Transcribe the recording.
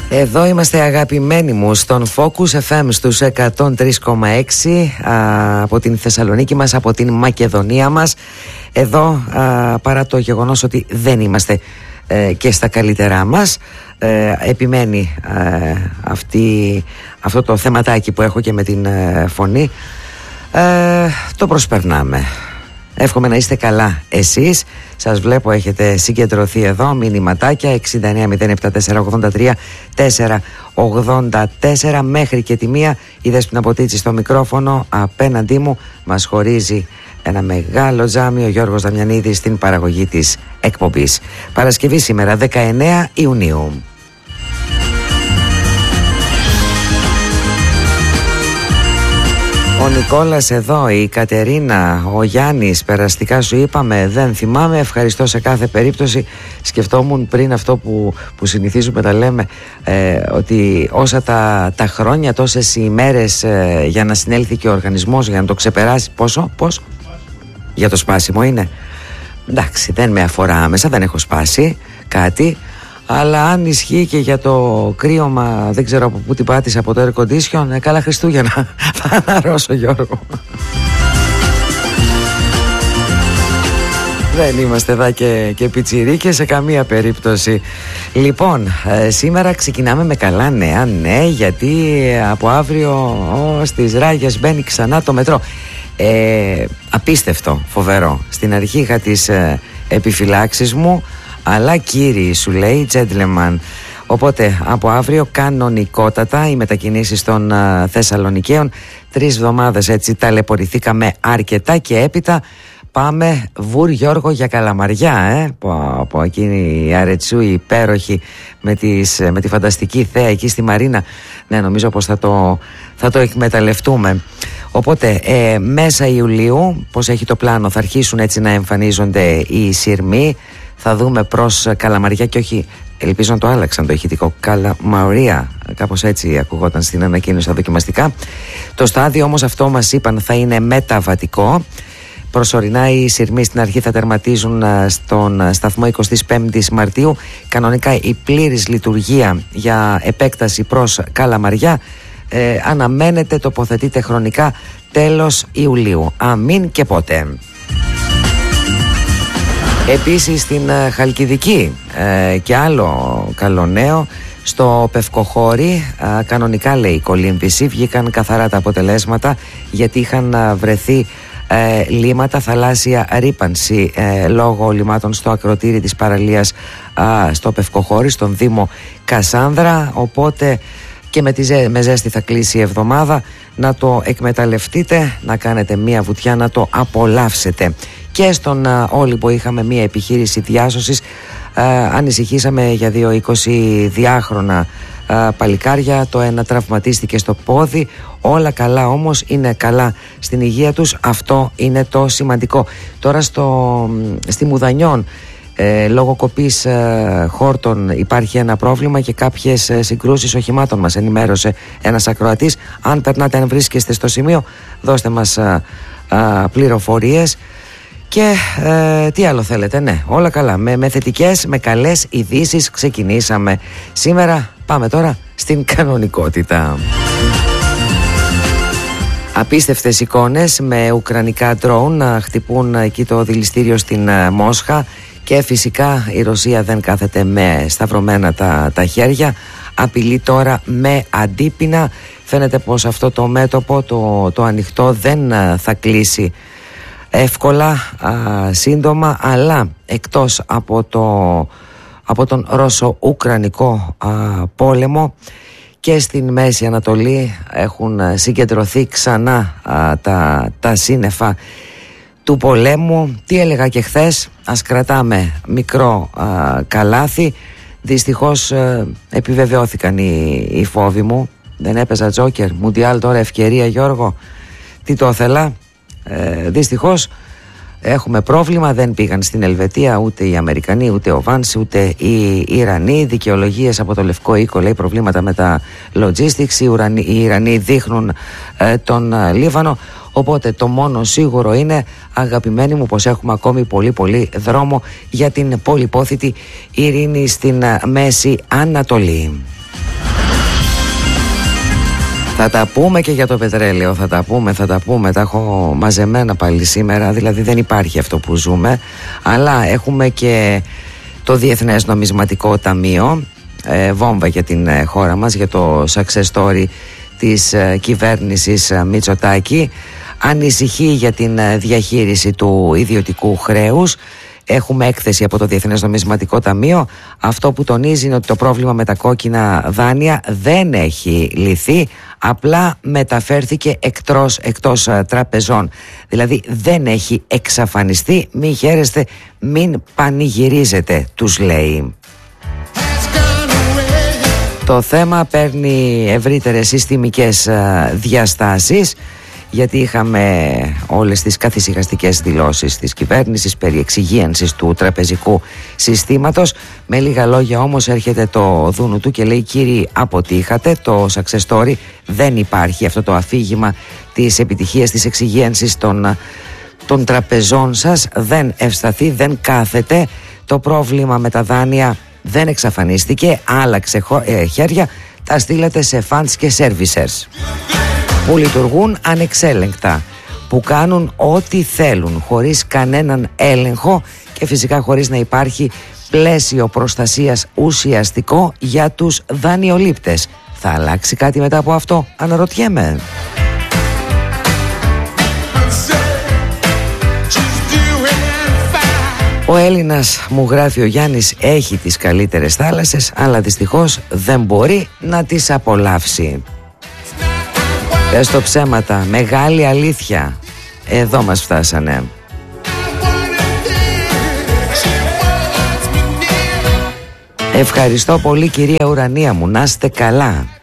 Εδώ είμαστε, αγαπημένοι μου, στον Focus FM στους 103,6 από την Θεσσαλονίκη μας, από την Μακεδονία μας. Εδώ, παρά το γεγονός ότι δεν είμαστε και στα καλύτερά μας, επιμένει αυτό το θεματάκι που έχω και με την φωνή. Το προσπερνάμε. Εύχομαι να είστε καλά εσείς. Σας βλέπω έχετε συγκεντρωθεί εδώ. Μηνυματάκια 69-07-483-484 μέχρι και τη 1. Η Δέσποινα Ποτίτση στο μικρόφωνο. Απέναντί μου μας χωρίζει ένα μεγάλο τζάμι ο Γιώργος Δαμιανίδης στην παραγωγή της εκπομπής. Παρασκευή σήμερα 19 Ιουνίου. Ο Νικόλας εδώ, η Κατερίνα, ο Γιάννης, περαστικά σου είπαμε, δεν θυμάμαι, ευχαριστώ σε κάθε περίπτωση. Σκεφτόμουν πριν αυτό που συνηθίζουμε να λέμε, ότι όσα τα χρόνια, τόσες ημέρες για να συνέλθει και ο οργανισμός, για να το ξεπεράσει, πώς, για το σπάσιμο είναι. Εντάξει, δεν με αφορά άμεσα, δεν έχω σπάσει κάτι. Αλλά αν ισχύει και για το κρύωμα, δεν ξέρω από πού την πάτησα, από το air condition, καλά Χριστούγεννα. Θα αναρρώσω, Γιώργο. Δεν είμαστε εδώ και πιτσιρίκες σε καμία περίπτωση. Λοιπόν, σήμερα ξεκινάμε με καλά νέα, ναι, γιατί από αύριο στις Ράγες μπαίνει ξανά το μετρό. Απίστευτο, φοβερό. Στην αρχή είχα τις επιφυλάξεις μου, αλλά κύριοι, σου λέει, gentleman. Οπότε από αύριο κανονικότατα οι μετακινήσεις των Θεσσαλονικαίων. 3 εβδομάδες έτσι ταλαιπωρηθήκαμε αρκετά και έπειτα πάμε Βουρ Γιώργο για Καλαμαριά, από εκείνη η αρετσού η υπέροχη με τη φανταστική θέα εκεί στη Μαρίνα. Ναι, νομίζω πως θα το εκμεταλλευτούμε. Οπότε μέσα Ιουλίου, πως έχει το πλάνο, θα αρχίσουν έτσι να εμφανίζονται οι σειρμοί. Θα δούμε προς Καλαμαριά και όχι, ελπίζω να το άλλαξαν το ηχητικό, Καλαμαρία, κάπως έτσι ακουγόταν στην ανακοίνωση στα δοκιμαστικά. Το στάδιο όμως αυτό μας είπαν θα είναι μεταβατικό. Προσωρινά οι σειρμοί στην αρχή θα τερματίζουν στον σταθμό 25 Μαρτίου. Κανονικά η πλήρης λειτουργία για επέκταση προς Καλαμαριά αναμένεται, τοποθετείται χρονικά τέλος Ιουλίου. Αμήν και πότε. Επίσης στην Χαλκιδική και άλλο καλό νέο, στο Πευκοχώρι, κανονικά λέει η κολύμβηση, βγήκαν καθαρά τα αποτελέσματα γιατί είχαν βρεθεί λίματα, θαλάσσια ρύπανση λόγω λιμάτων στο ακροτήρι της παραλίας στο Πευκοχώρι, στον Δήμο Κασάνδρα. Οπότε και με ζέστη θα κλείσει η εβδομάδα, να το εκμεταλλευτείτε, να κάνετε μία βουτιά, να το απολαύσετε. Και στον Όλυμπο είχαμε μία επιχείρηση διάσωσης. Ανησυχήσαμε για 2 22χρονα παλικάρια. Το ένα τραυματίστηκε στο πόδι. Όλα καλά όμως, είναι καλά στην υγεία τους. Αυτό είναι το σημαντικό. Τώρα στη Μουδανιών, λόγω κοπής χόρτων υπάρχει ένα πρόβλημα και κάποιες συγκρούσεις οχημάτων, μας ενημέρωσε ένας ακροατής. Αν περνάτε, αν βρίσκεστε στο σημείο, δώστε μας πληροφορίες. Και τι άλλο θέλετε? Ναι, όλα καλά. Με θετικές, με καλές ειδήσεις ξεκινήσαμε. Σήμερα πάμε τώρα στην κανονικότητα. Απίστευτες εικόνες με ουκρανικά ντρόουν να χτυπούν εκεί το δηληστήριο στην Μόσχα. Και φυσικά η Ρωσία δεν κάθεται με σταυρωμένα τα χέρια. Απειλεί τώρα με αντίπεινα. Φαίνεται πως αυτό το μέτωπο, το ανοιχτό, δεν θα κλείσει εύκολα, σύντομα, αλλά εκτός από τον Ρώσο-Ουκρανικό πόλεμο και στην Μέση Ανατολή έχουν συγκεντρωθεί ξανά τα σύννεφα του πολέμου. Τι έλεγα και χθες, ας κρατάμε μικρό καλάθι. Δυστυχώς επιβεβαιώθηκαν οι φόβοι μου. Δεν έπαιζα τζόκερ, Μουντιάλ τώρα ευκαιρία, Γιώργο, τι το ήθελα. Δυστυχώς έχουμε πρόβλημα, δεν πήγαν στην Ελβετία ούτε οι Αμερικανοί, ούτε ο Βάνς, ούτε οι Ιρανοί. Δικαιολογίες από το Λευκό Οίκο, λέει, προβλήματα με τα logistics. Οι Ιρανοί δείχνουν τον Λίβανο. Οπότε το μόνο σίγουρο είναι, αγαπημένοι μου, πως έχουμε ακόμη πολύ δρόμο για την πολυπόθητη ειρήνη στην Μέση Ανατολή. Θα τα πούμε και για το πετρέλαιο, θα τα πούμε, τα έχω μαζεμένα πάλι σήμερα, δηλαδή δεν υπάρχει αυτό που ζούμε, αλλά έχουμε και το Διεθνές Νομισματικό Ταμείο, βόμβα για την χώρα μας, για το success story της κυβέρνησης Μητσοτάκη. Ανησυχεί για την διαχείριση του ιδιωτικού χρέους. Έχουμε έκθεση από το Διεθνές Νομισματικό Ταμείο. Αυτό που τονίζει είναι ότι το πρόβλημα με τα κόκκινα δάνεια δεν έχει λυθεί, απλά μεταφέρθηκε εκτός τραπεζών. Δηλαδή δεν έχει εξαφανιστεί. Μην χαίρεστε, μην πανηγυρίζετε, τους λέει. Το θέμα παίρνει ευρύτερες συστημικές διαστάσεις, γιατί είχαμε όλες τις καθησυχαστικές δηλώσεις της κυβέρνησης περί εξυγίανσης του τραπεζικού συστήματος. Με λίγα λόγια όμως έρχεται το δούνου του και λέει: κύριοι, αποτύχατε, το success story δεν υπάρχει, αυτό το αφήγημα της επιτυχίας της εξυγίανσης των τραπεζών σας δεν ευσταθεί, δεν κάθεται. Το πρόβλημα με τα δάνεια δεν εξαφανίστηκε, άλλαξε χέρια, τα στείλατε σε funds και servicers που λειτουργούν ανεξέλεγκτα, που κάνουν ό,τι θέλουν χωρίς κανέναν έλεγχο και φυσικά χωρίς να υπάρχει πλαίσιο προστασίας ουσιαστικό για τους δανειολήπτες. Θα αλλάξει κάτι μετά από αυτό, αναρωτιέμαι. Ο Έλληνας, μου γράφει ο Γιάννης, έχει τις καλύτερες θάλασσες, αλλά δυστυχώς δεν μπορεί να τις απολαύσει. Πες το ψέματα, μεγάλη αλήθεια. Εδώ μας φτάσανε. Ευχαριστώ πολύ, κυρία Ουρανία μου, να είστε καλά.